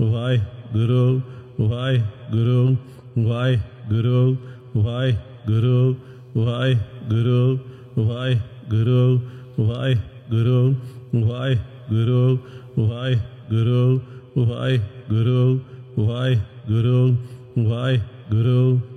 Waheguru Waheguru Waheguru Waheguru Waheguru Waheguru Waheguru Waheguru Waheguru Waheguru Waheguru Waheguru